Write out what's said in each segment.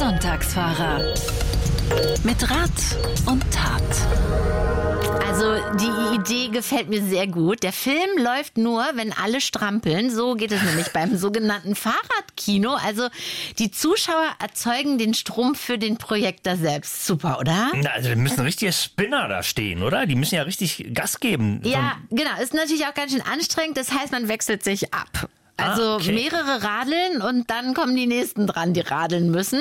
Sonntagsfahrer. Mit Rat und Tat. Also die Idee gefällt mir sehr gut. Der Film läuft nur, wenn alle strampeln. So geht es nämlich beim sogenannten Fahrradkino. Also die Zuschauer erzeugen den Strom für den Projektor selbst. Super, oder? Na, also da müssen richtige Spinner da stehen, oder? Die müssen ja richtig Gas geben. Ja, genau. Ist natürlich auch ganz schön anstrengend. Das heißt, man wechselt sich ab. Also okay. Mehrere radeln und dann kommen die Nächsten dran, die radeln müssen.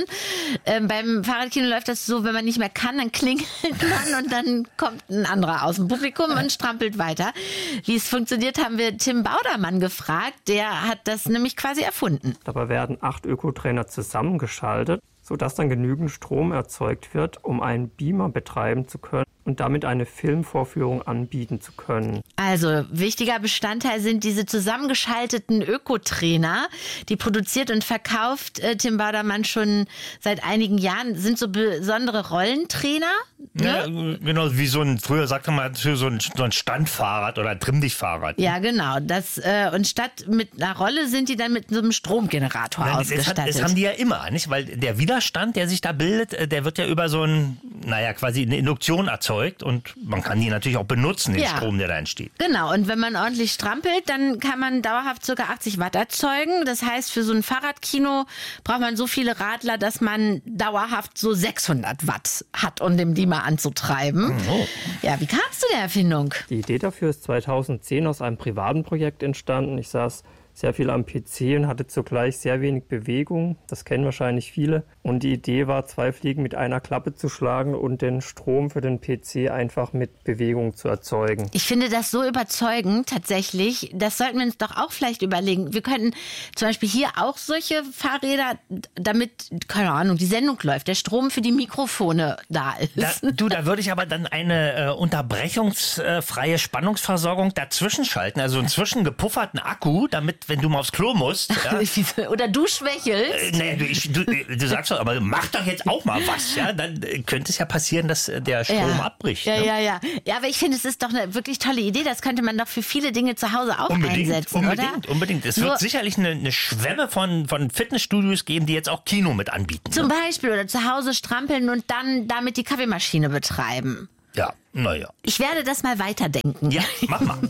Beim Fahrradkino läuft das so, wenn man nicht mehr kann, dann klingelt man und dann kommt ein anderer aus dem Publikum und strampelt weiter. Wie es funktioniert, haben wir Tim Baudermann gefragt. Der hat das nämlich quasi erfunden. Dabei werden 8 Ökotrainer zusammengeschaltet, sodass dann genügend Strom erzeugt wird, um einen Beamer betreiben zu können und damit eine Filmvorführung anbieten zu können. Also wichtiger Bestandteil sind diese zusammengeschalteten Ökotrainer. Die produziert und verkauft Tim Baudermann schon seit einigen Jahren. Sind so besondere Rollentrainer. Ne? Ja, genau, wie früher sagte man so ein Standfahrrad oder ein Trimm-dich-Fahrrad. Ja, genau. Und statt mit einer Rolle sind die dann mit so einem Stromgenerator ausgestattet. Das haben die ja immer, nicht? Weil der Widerstand, der sich da bildet, der wird ja über so quasi eine Induktion erzeugt und man kann die natürlich auch benutzen, den Strom, der da entsteht. Genau, und wenn man ordentlich strampelt, dann kann man dauerhaft ca. 80 Watt erzeugen. Das heißt, für so ein Fahrradkino braucht man so viele Radler, dass man dauerhaft so 600 Watt hat, um den Beamer anzutreiben. Oh. Ja, wie kamst du der Erfindung? Die Idee dafür ist 2010 aus einem privaten Projekt entstanden. Ich saß sehr viel am PC und hatte zugleich sehr wenig Bewegung. Das kennen wahrscheinlich viele. Und die Idee war, 2 Fliegen mit einer Klappe zu schlagen und den Strom für den PC einfach mit Bewegung zu erzeugen. Ich finde das so überzeugend tatsächlich. Das sollten wir uns doch auch vielleicht überlegen. Wir könnten zum Beispiel hier auch solche Fahrräder, damit, keine Ahnung, die Sendung läuft, der Strom für die Mikrofone da ist. Da würde ich aber dann eine unterbrechungsfreie Spannungsversorgung dazwischen schalten. Also einen zwischengepufferten Akku, damit, wenn du mal aufs Klo musst. Ja, Oder du schwächelst. Du sagst doch, aber mach doch jetzt auch mal was. Ja? Dann könnte es ja passieren, dass der Strom abbricht. Ja, ja. Ja, aber ich finde, es ist doch eine wirklich tolle Idee. Das könnte man doch für viele Dinge zu Hause auch einsetzen, oder? Unbedingt. Es wird sicherlich eine Schwemme von Fitnessstudios geben, die jetzt auch Kino mit anbieten. Zum Beispiel oder zu Hause strampeln und dann damit die Kaffeemaschine betreiben. Ja, naja. Ich werde das mal weiterdenken. Ja, mach mal.